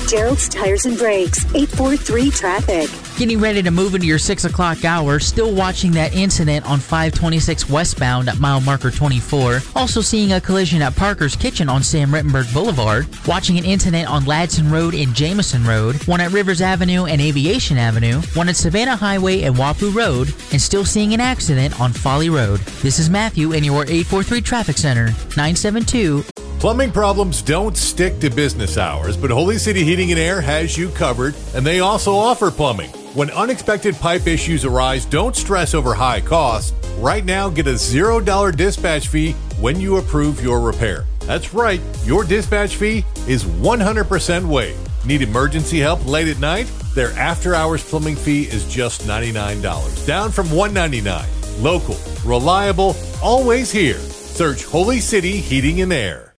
Gerald's Tires and Brakes, 843 Traffic. Getting ready to move into your 6 o'clock hour, still watching that incident on 526 westbound at mile marker 24. Also seeing a collision at Parker's Kitchen on Sam Rittenberg Boulevard. Watching an incident on Ladson Road and Jameson Road. One at Rivers Avenue and Aviation Avenue. One at Savannah Highway and Wapu Road. And still seeing an accident on Folly Road. This is Matthew in your 843 Traffic Center, 972. Plumbing problems don't stick to business hours, but Holy City Heating and Air has you covered, and they also offer plumbing. When unexpected pipe issues arise, don't stress over high costs. Right now, get a $0 dispatch fee when you approve your repair. That's right, your dispatch fee is 100% waived. Need emergency help late at night? Their after-hours plumbing fee is just $99, down from $199. Local, reliable, always here. Search Holy City Heating and Air.